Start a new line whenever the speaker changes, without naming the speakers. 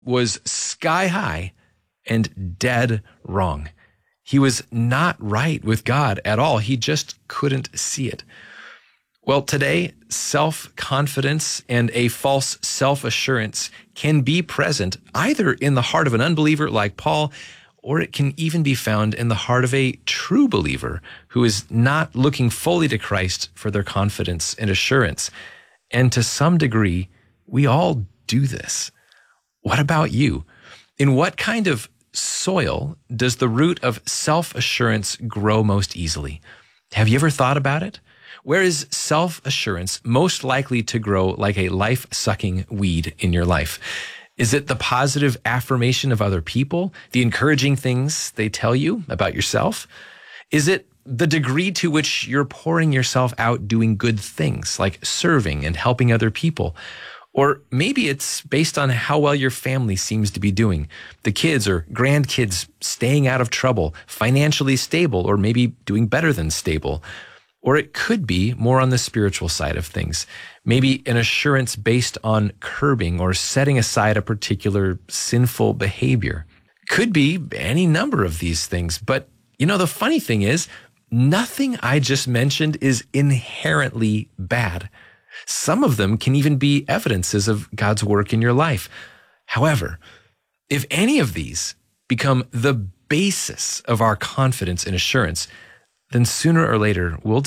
was sky high and dead wrong. He was not right with God at all. He just couldn't see it. Well, today, self-confidence and a false self-assurance can be present either in the heart of an unbeliever like Paul, or it can even be found in the heart of a true believer who is not looking fully to Christ for their confidence and assurance. And to some degree, we all do this. What about you? In what kind of soil does the root of self-assurance grow most easily? Have you ever thought about it? Where is self-assurance most likely to grow like a life-sucking weed in your life? Is it the positive affirmation of other people, the encouraging things they tell you about yourself? Is it the degree to which you're pouring yourself out doing good things like serving and helping other people? Or maybe it's based on how well your family seems to be doing. The kids or grandkids staying out of trouble, financially stable, or maybe doing better than stable. Or it could be more on the spiritual side of things. Maybe an assurance based on curbing or setting aside a particular sinful behavior. Could be any number of these things. But the funny thing is, nothing I just mentioned is inherently bad. Some of them can even be evidences of God's work in your life. However, if any of these become the basis of our confidence and assurance, then sooner or later we'll